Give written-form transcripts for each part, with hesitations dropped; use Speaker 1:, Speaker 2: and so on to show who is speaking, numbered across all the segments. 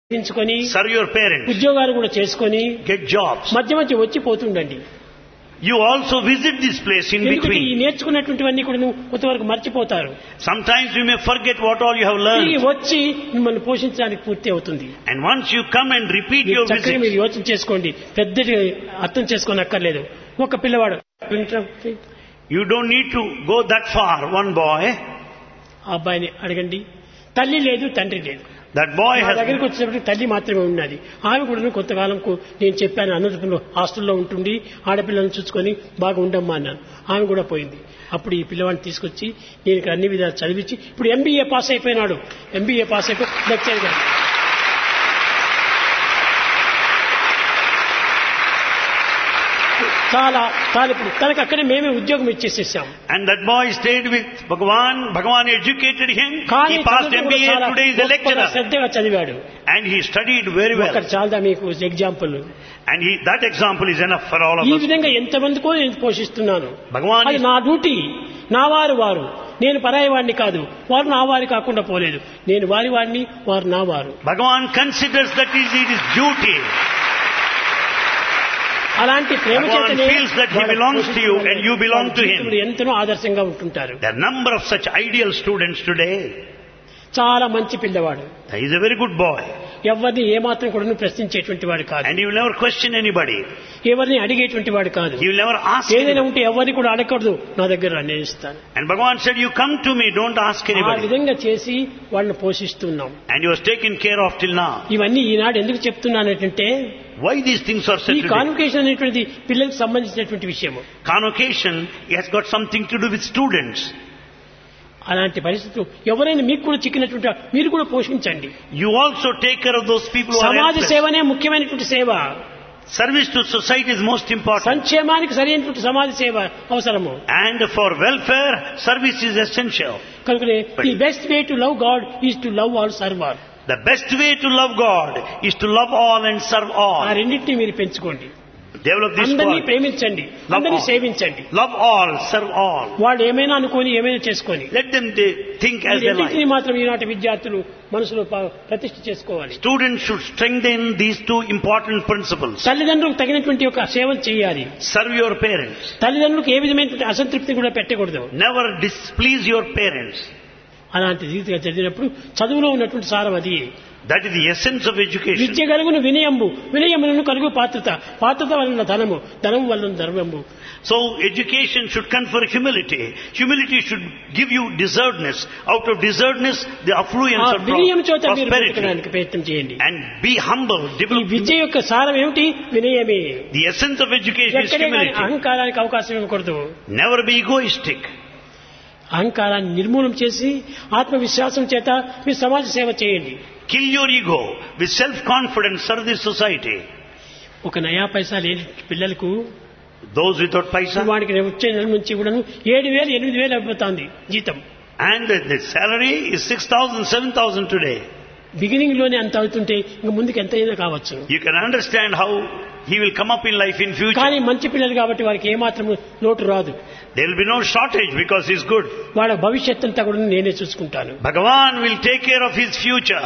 Speaker 1: ఎంచుకొని
Speaker 2: serve your parents,
Speaker 1: ఉద్యోగాలు కూడా చేసుకొని
Speaker 2: get jobs.
Speaker 1: మధ్య మధ్య వచ్చి పోతుండండి.
Speaker 2: You also visit this place in
Speaker 1: ఎందుకంటే ఈ
Speaker 2: between.
Speaker 1: నేర్చుకున్నటువంటివన్నీ కూడా కొంతవరకు మర్చిపోతారు.
Speaker 2: Sometimes you may forget what all you have
Speaker 1: తిరిగి
Speaker 2: learned.
Speaker 1: వచ్చి మిమ్మల్ని పోషించడానికి పూర్తి అవుతుంది.
Speaker 2: And once you come and repeat
Speaker 1: మీరు
Speaker 2: your
Speaker 1: చక్కగా
Speaker 2: visit,
Speaker 1: మీరు యోచన చేసుకోండి, పెద్దది అర్థం చేసుకొని అక్కర్లేదు. ఒక పిల్లవాడు
Speaker 2: you don't need to go that far. One boy,
Speaker 1: ఆ అబ్బాయిని అడగండి, తల్లి లేదు తండ్రి లేదు.
Speaker 2: that boy
Speaker 1: నా దగ్గరికి
Speaker 2: has,
Speaker 1: వచ్చేటప్పటికి తల్లి మాత్రమే ఉన్నది. ఆమె కూడా కొంతకాలంకు నేను చెప్పాను అనంతపురంలో హాస్టల్లో ఉంటుంది, ఆడపిల్లలను చూసుకొని బాగా ఉండమ్మా అన్నాను. ఆమె కూడా పోయింది. అప్పుడు ఈ పిల్లవాడిని తీసుకొచ్చి నేను ఇక్కడ అన్ని విధాలు చదివించి ఇప్పుడు ఎంబీఏ పాస్ అయిపోయినాడు. ఎంబీఏ పాస్ అయిపోయి లెక్చర్ గా చాలా ఇప్పుడు తనకు అక్కడే మేమే ఉద్యోగం ఇచ్చేసేసాం.
Speaker 2: and that boy stayed with Bhagavan. Bhagavan educated him.
Speaker 1: కానీ
Speaker 2: He passed
Speaker 1: చదువు కూడా
Speaker 2: MBA.
Speaker 1: చాలా
Speaker 2: Today is a
Speaker 1: గొప్పగా
Speaker 2: lecturer.
Speaker 1: శ్రద్ధగా చదివాడు.
Speaker 2: And he studied very well.
Speaker 1: ఒకటి చాలదా మీకు example?
Speaker 2: And that example is enough for all of
Speaker 1: ఈ
Speaker 2: us.
Speaker 1: విధంగా ఎంతమందికో నేను పోషిస్తున్నాను.
Speaker 2: Bhagavan
Speaker 1: అది
Speaker 2: is,
Speaker 1: నా డ్యూటీ. నా వారు నేను పరాయి వాడిని కాదు, వారు నా వారి కాకుండా పోలేదు. నేను వారి వాడిని, వారు నా వారు.
Speaker 2: Bhagavan considers that it is his duty.
Speaker 1: అలాంటి ప్రేమ
Speaker 2: Bhagavan
Speaker 1: చేతనే
Speaker 2: feels that he belongs to you and you belong to him.
Speaker 1: ఎంతనో ఆదర్శంగా ఉంటుంటారు.
Speaker 2: There are number of such ideal students today.
Speaker 1: చాలా మంచి పిల్లవాడు.
Speaker 2: He is a very good boy.
Speaker 1: ఎవరిని ఏమాత్రం కూడా ప్రశ్నించేటువంటి వాడు కాదు,
Speaker 2: And he will never question anybody.
Speaker 1: ఎవరిని అడిగేటువంటి వాడు కాదు.
Speaker 2: He will never ask
Speaker 1: ఏదైనా
Speaker 2: anybody.
Speaker 1: ఉంటే ఎవరిని కూడా అడగకూడదు, నా దగ్గర నేను ఇస్తాను.
Speaker 2: And Bhagavan said, you come to me, don't ask
Speaker 1: ఆ
Speaker 2: anybody.
Speaker 1: విధంగా చేసి వాళ్ళని పోషిస్తున్నాం.
Speaker 2: And he was taken care of till now.
Speaker 1: ఇవన్నీ ఈనాడు ఎందుకు చెప్తున్నానంటే
Speaker 2: Why these things are said
Speaker 1: ఈ
Speaker 2: today?
Speaker 1: కాన్వకేషన్ అనేటువంటిది పిల్లలకు సంబంధించినటువంటి విషయము.
Speaker 2: Convocation has got something to do with students.
Speaker 1: అలాంటి పరిస్థితులు ఎవరైనా మీకు కూడా చిక్కినటువంటి మీరు కూడా పోషించండి.
Speaker 2: You also take care of those people who are
Speaker 1: సమాజ
Speaker 2: helpless.
Speaker 1: సేవనే ముఖ్యమైనటువంటి సేవ.
Speaker 2: Service to society is most important.
Speaker 1: సంక్షేమానికి సరైనటువంటి సమాజ సేవ అవసరము.
Speaker 2: And for welfare, service is essential.
Speaker 1: కనుకనే the best way to love God is to love all serve all.
Speaker 2: The best way to love God is to love all and serve
Speaker 1: ఆ
Speaker 2: all.
Speaker 1: రెండింటినీ మీరు పెంచుకోండి.
Speaker 2: Develop this
Speaker 1: అందరినీ
Speaker 2: quality.
Speaker 1: ప్రేమించండి,
Speaker 2: Love
Speaker 1: అందరినీ
Speaker 2: all.
Speaker 1: సేవించండి.
Speaker 2: Love all, serve all.
Speaker 1: వాళ్ళు ఏమైనా అనుకొని ఏమైనా చేసుకొని
Speaker 2: Let them think
Speaker 1: ఈ
Speaker 2: as they
Speaker 1: రెండింటినీ
Speaker 2: like.
Speaker 1: మాత్రం ఈనాటి విద్యార్థులు మనసులో ప్రతిష్ఠ చేసుకోవాలి.
Speaker 2: Students should strengthen these two important principles.
Speaker 1: తల్లిదండ్రులకు తగినటువంటి ఒక సేవలు చేయాలి.
Speaker 2: Serve your parents.
Speaker 1: తల్లిదండ్రులకు ఏ విధమైనటువంటి అసంతృప్తి కూడా పెట్టకూడదు.
Speaker 2: Never displease your parents.
Speaker 1: అలాంటి రీతిగా చదివినప్పుడు చదువులో ఉన్నటువంటి సారం అది.
Speaker 2: That is the essence of education.
Speaker 1: విద్య కలుగును వినయంబు, వినయములను కలుగు పాత్రత, పాత్రత వలన ధనము, ధనము వలన ధర్మంబు.
Speaker 2: So education should confer humility. Humility should give you deservedness. Out of deservedness, the affluence
Speaker 1: ఆ
Speaker 2: of
Speaker 1: వినయం చేత మీరు
Speaker 2: prosperity.
Speaker 1: బ్రతకడానికి ప్రయత్నం చేయండి.
Speaker 2: And be humble.
Speaker 1: ఈ
Speaker 2: Develop
Speaker 1: విద్య యొక్క సారం ఏమిటి? వినయమే.
Speaker 2: the essence of education is
Speaker 1: ఎక్కడే కానీ
Speaker 2: humility.
Speaker 1: అహంకారానికి అవకాశం ఇవ్వకూడదు.
Speaker 2: Never be egoistic.
Speaker 1: అహంకారాన్ని నిర్మూలన చేసి ఆత్మవిశ్వాసం చేత మీ సమాజ సేవ చేయండి.
Speaker 2: Kill your ego with self-confidence. Serve this society.
Speaker 1: ఒక నయా పైసా లేని పిల్లలకు
Speaker 2: Those without paisa.
Speaker 1: వాడికి వచ్చే నెల నుంచి కూడా 7,000 8,000 అయిపోతుంది జీతం.
Speaker 2: And the salary is 6,000, 7,000 today.
Speaker 1: Beginning లోనే అంత అవుతుంటే ఇంకా ముందుకు ఎంతైనా కావచ్చు.
Speaker 2: You can understand how he will come up in life in future.
Speaker 1: కానీ మంచి పిల్లలు కాబట్టి వారికి ఏమాత్రం లోటు రాదు.
Speaker 2: There will be no shortage because he is good.
Speaker 1: వాళ్ళ భవిష్యత్ అంతా కూడా నేనే చూసుకుంటాను.
Speaker 2: Bhagavan will take care of his future.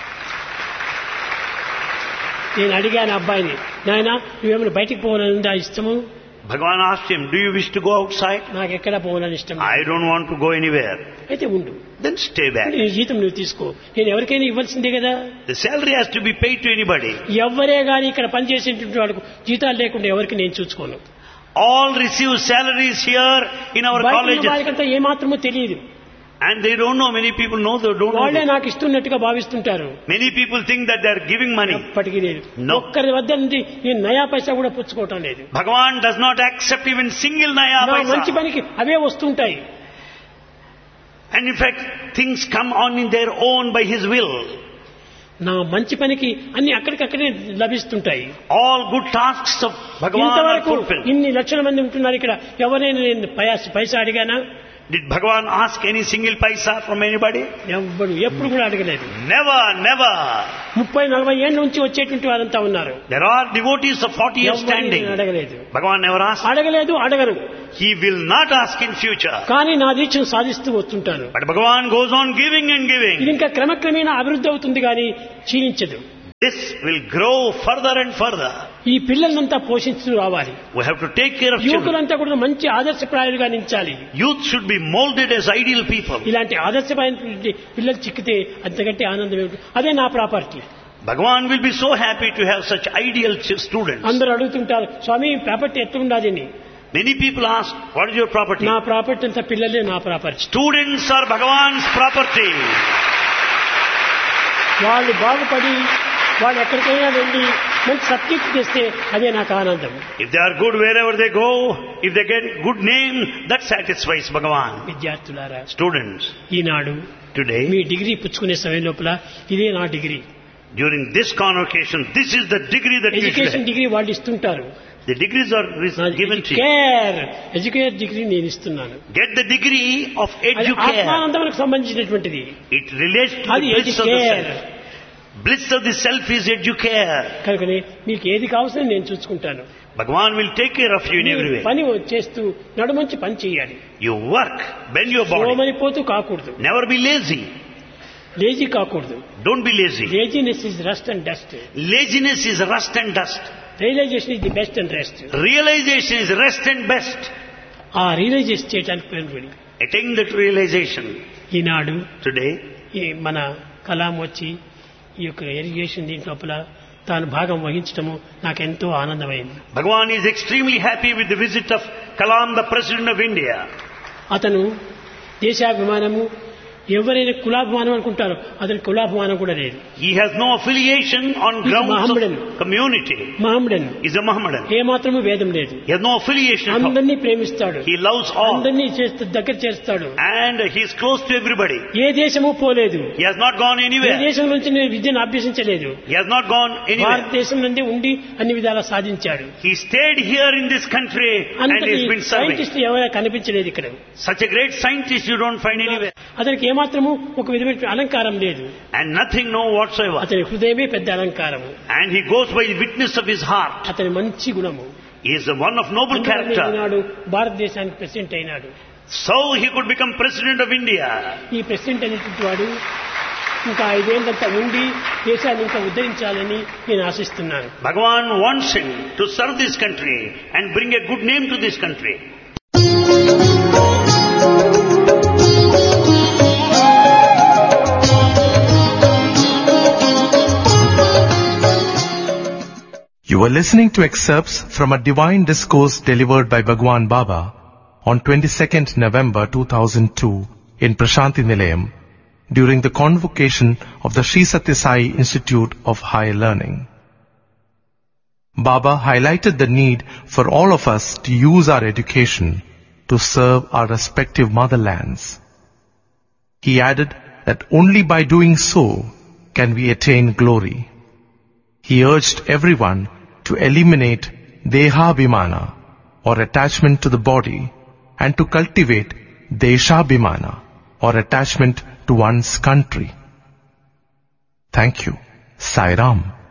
Speaker 1: నేను అడిగాను అబ్బాయిని, నాయన నువ్వేమైనా బయటికి పోవాలని ఉందా ఇష్టము?
Speaker 2: Bhagavan asked him, do you wish to go outside?
Speaker 1: నాకు ఎక్కడ పోవాలని ఇష్టం.
Speaker 2: I don't want to go anywhere.
Speaker 1: అయితే ఉండు,
Speaker 2: Then stay back.
Speaker 1: నీ జీతం నువ్వు తీసుకో, నేను ఎవరికైనా ఇవ్వాల్సిందే కదా.
Speaker 2: The salary has to be paid to anybody.
Speaker 1: ఎవరే గాని ఇక్కడ పనిచేసేటువంటి వాళ్ళకు జీతాలు లేకుండా ఎవరికి నేను చూసుకోను.
Speaker 2: All receive salaries here in our
Speaker 1: బయట ఉన్న
Speaker 2: colleges.
Speaker 1: వాళ్ళకంతా ఏమాత్రమూ తెలియదు.
Speaker 2: And they don't know, many people know, they don't know.
Speaker 1: వాళ్ళే
Speaker 2: this.
Speaker 1: నాకు ఇస్తున్నట్టుగా భావిస్తుంటారు.
Speaker 2: Many people think that they are giving money.
Speaker 1: ఎప్పటికీ లేదు.
Speaker 2: No.
Speaker 1: ఒక్కరి వద్ద నుండి నేను నయా పైసా కూడా పుచ్చుకోవటం లేదు.
Speaker 2: Bhagavan does not accept even single naya
Speaker 1: నా మంచి
Speaker 2: paisa.
Speaker 1: పనికి అవే వస్తుంటాయి.
Speaker 2: And in fact, things come on in their own by his will.
Speaker 1: నా మంచి పనికి అన్ని అక్కడికక్కడే లభిస్తుంటాయి.
Speaker 2: All good tasks of Bhagavan are
Speaker 1: ఇంతవరకు
Speaker 2: fulfilled.
Speaker 1: ఇన్ని లక్షల మంది ఉంటున్నారు ఇక్కడ, ఎవరైనా నేను పైసా అడిగానా?
Speaker 2: Did Bhagavan ask any single paisa from anybody?
Speaker 1: ఎప్పుడు కూడా అడగలేదు.
Speaker 2: Never, never.
Speaker 1: 30-40 ఏళ్ళ నుంచి వచ్చేటువంటి వారంతా ఉన్నారు.
Speaker 2: There are devotees of 40 years standing.
Speaker 1: అడగలేదు,
Speaker 2: Bhagavan never asked.
Speaker 1: అడగను.
Speaker 2: He will not ask in future.
Speaker 1: కానీ నా దీక్షను సాధిస్తూ వస్తుంటాను.
Speaker 2: But Bhagavan goes on giving and giving.
Speaker 1: ఇది ఇంకా క్రమక్రమేణా అభివృద్ధి అవుతుంది కానీ క్షీణించదు.
Speaker 2: This will grow further and further.
Speaker 1: ఈ పిల్లలంతా పోషిస్తూ రావాలి.
Speaker 2: We have to take care of children.
Speaker 1: యువకులంతా కూడా మంచి ఆదర్శప్రాయులుగా నిలిచాలి.
Speaker 2: Youth should be molded as ideal people.
Speaker 1: ఇలాంటి ఆదర్శమైన పిల్లలు చిక్కితే అంతకంటే ఆనందం ఏమిటి? అదే నా property.
Speaker 2: Bhagavan will be so happy to have such ideal students.
Speaker 1: అందరూ అడుగుతుంటారు, స్వామి property ఎట్లుండాలని.
Speaker 2: Many people ask, what is your property?
Speaker 1: నా ప్రాపర్టీ అంతా పిల్లలే నా property.
Speaker 2: Students are Bhagavan's property.
Speaker 1: వాళ్ళు బాగుపడి వాళ్ళు ఎక్కడికైనా వెళ్ళి మంచి సబ్జెక్ట్ చేస్తే అదే నాకు ఆనందం.
Speaker 2: If they are good wherever they go, if they get good name, that satisfies Bhagavan.
Speaker 1: విద్యార్థులారా,
Speaker 2: Students,
Speaker 1: ఈనాడు
Speaker 2: today,
Speaker 1: మీ డిగ్రీ పుచ్చుకునే సమయం లోపల ఇదే నా degree.
Speaker 2: during this convocation, this is the degree that you should
Speaker 1: education
Speaker 2: have.
Speaker 1: Degree వాళ్ళు ఇస్తుంటారు.
Speaker 2: The degrees are given to you.
Speaker 1: Care education degree నేను ఇస్తున్నాను.
Speaker 2: Get the degree of
Speaker 1: అది
Speaker 2: educare.
Speaker 1: ఆత్మానందములకు సంబంధించినటువంటిది.
Speaker 2: It relates to
Speaker 1: అది
Speaker 2: the bliss of the
Speaker 1: educare.
Speaker 2: self. Bliss of the self is educare.
Speaker 1: కనుకనే మీకు ఏది కావాల్సిన నేను చూసుకుంటాను.
Speaker 2: Bhagavan will take care of you in every way.
Speaker 1: పని చేస్తూ నడుమంచి పని చేయాలి.
Speaker 2: You work, bend your body.
Speaker 1: Somany పోతూ కాకూడదు.
Speaker 2: Never be lazy.
Speaker 1: లేజీ కాకూడదు.
Speaker 2: Don't be lazy.
Speaker 1: Laziness is rust and dust.
Speaker 2: Laziness is rust and dust.
Speaker 1: Realisation is the best and rest.
Speaker 2: Realization is rest and best.
Speaker 1: ఆ realisation చేయడానికి ప్రయత్నం.
Speaker 2: Attain that realization.
Speaker 1: Eenadu
Speaker 2: Today,
Speaker 1: ఈ మన కలాం వచ్చి ఈ యొక్క irrigation దీని లోపల తాను భాగం వహించడము నాకు ఎంతో ఆనందమైంది.
Speaker 2: Bhagavan is extremely happy with the visit of Kalam, the President of India.
Speaker 1: అతను దేశాభిమానము ఎవరైనా కులాభిమానం అనుకుంటారు, అతని కులాభిమానం కూడా లేదు.
Speaker 2: He has no affiliation on grounds
Speaker 1: Mohammedan.
Speaker 2: of community.
Speaker 1: మహమ్మడన్
Speaker 2: He is a Mohammedan.
Speaker 1: ఏ మాత్రము భేదం లేదు.
Speaker 2: He has no affiliation at all.
Speaker 1: అందరినీ ప్రేమిస్తాడు,
Speaker 2: He loves all.
Speaker 1: అందరినీ దగ్గర చేస్తాడు.
Speaker 2: And he is close to everybody.
Speaker 1: ఏ దేశము పోలేదు.
Speaker 2: He has not gone
Speaker 1: A
Speaker 2: anywhere.
Speaker 1: దేశం నుంచి నేను విద్యను అభ్యసించలేదు.
Speaker 2: He has not gone anywhere.
Speaker 1: భారతదేశం నుండి ఉండి అన్ని విధాలా సాధించాడు.
Speaker 2: He stayed here in this country and
Speaker 1: అంతటి
Speaker 2: he has been serving.
Speaker 1: Scientist ఎవరైనా కనిపించలేదు ఇక్కడ.
Speaker 2: Such a great scientist you don't find anywhere.
Speaker 1: అతనికి ఏమాత్రము ఒక విధమైన అలంకారం లేదు.
Speaker 2: And nothing, no whatsoever.
Speaker 1: అతని హృదయమే పెద్ద అలంకారము.
Speaker 2: And he goes by the witness of his heart.
Speaker 1: అతని మంచి గుణము.
Speaker 2: He is the one of noble character.
Speaker 1: ఈనాడు భారతదేశానికి ప్రెసిడెంట్ అయినాడు.
Speaker 2: So he could become President of India.
Speaker 1: ఈ ప్రెసిడెంట్ అనేటువంటి వాడు ఇంకా 5 ఏళ్ళంతా ఉండి దేశాన్ని ఇంకా ఉద్ధరించాలని నేను ఆశిస్తున్నాను.
Speaker 2: Bhagavan wants him to serve this country and bring a good name to this country.
Speaker 3: You were listening to excerpts from a divine discourse delivered by Bhagwan Baba on 22nd November 2002 in Prashanti Nilayam during the convocation of the Sri Satya Sai Institute of Higher Learning. Baba highlighted the need for all of us to use our education to serve our respective motherlands. He added that only by doing so can we attain glory. He urged everyone to eliminate Dehabhimana or attachment to the body and to cultivate Deshabhimana or attachment to one's country. Thank you. Sai Ram.